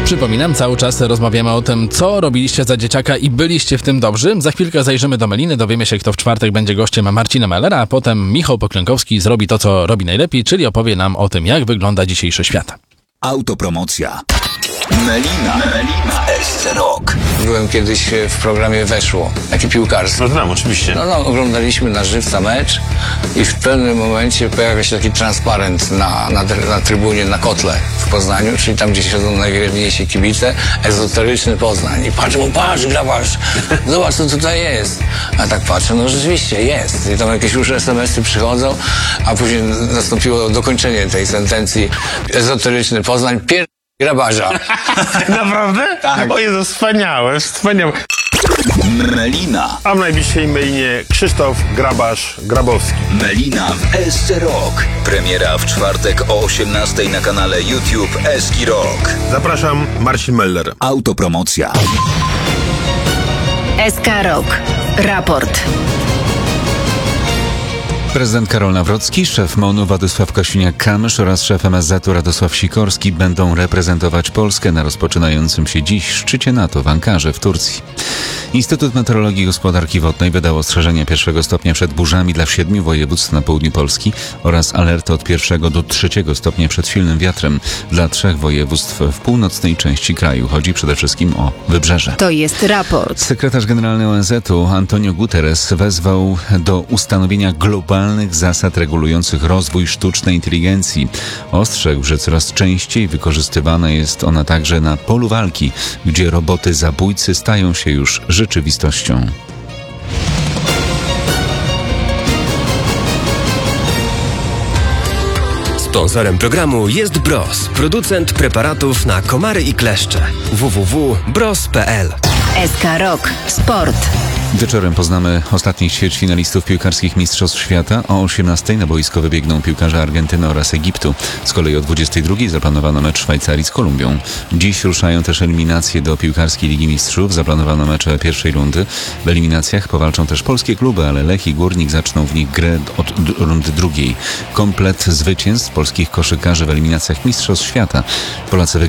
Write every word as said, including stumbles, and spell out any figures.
Przypominam, cały czas rozmawiamy o tym, co robiliście za dzieciaka i byliście w tym dobrzy. Za chwilkę zajrzymy do Meliny, dowiemy się, kto w czwartek będzie gościem Marcina Mellera, a potem Michał Poklękowski zrobi to, co robi najlepiej, czyli opowie nam o tym, jak wygląda dzisiejszy świat. Autopromocja. Melina. Melina S C Rock. Byłem kiedyś w programie Weszło, taki piłkarski. No znam, oczywiście. No, no, oglądaliśmy na żywca mecz i w pewnym momencie pojawia się taki transparent na, na, na trybunie, na kotle w Poznaniu, czyli tam, gdzie siedzą najwierniejsi kibice, ezoteryczny Poznań. I patrzę, o patrz, grabarz, zobacz, co tutaj jest. A tak patrzę, no rzeczywiście jest. I tam jakieś już es em esy przychodzą, a później nastąpiło dokończenie tej sentencji. Ezoteryczny Poznań, pier... grabarza. Naprawdę? Tak. O Jezu, wspaniałe, wspaniałe. Melina. A w najbliższej mailie Krzysztof Grabarz-Grabowski. Melina w S C Rock. Premiera w czwartek o osiemnastej na kanale YouTube Eski Rock. Zapraszam, Marcin Meller. Autopromocja. S K Rock. Raport. Prezydent Karol Nawrocki, szef MON-u Władysław Kosiniak-Kamysz oraz szef M S Z-u Radosław Sikorski będą reprezentować Polskę na rozpoczynającym się dziś szczycie NATO w Ankarze w Turcji. Instytut Meteorologii i Gospodarki Wodnej wydał ostrzeżenia pierwszego stopnia przed burzami dla siedmiu województw na południu Polski oraz alerty od pierwszego do trzeciego stopnia przed silnym wiatrem dla trzech województw w północnej części kraju. Chodzi przede wszystkim o wybrzeże. To jest raport. Sekretarz generalny O N Z-u Antonio Guterres wezwał do ustanowienia globalnych zasad regulujących rozwój sztucznej inteligencji. Ostrzegł, że coraz częściej wykorzystywana jest ona także na polu walki, gdzie roboty zabójcy stają się już rzeczywistością. Sponsorem programu jest Bros, producent preparatów na komary i kleszcze. w w w kropka bros kropka p l. S K Rock. Sport. Wieczorem poznamy ostatnich ćwierćfinalistów piłkarskich Mistrzostw Świata. O osiemnastej na boisko wybiegną piłkarze Argentyny oraz Egiptu. Z kolei o dwudziestej drugiej zaplanowano mecz Szwajcarii z Kolumbią. Dziś ruszają też eliminacje do piłkarskiej Ligi Mistrzów. Zaplanowano mecze pierwszej rundy. W eliminacjach powalczą też polskie kluby, ale Lech i Górnik zaczną w nich grę od rundy drugiej. Komplet zwycięstw polskich koszykarzy w eliminacjach Mistrzostw Świata. Polacy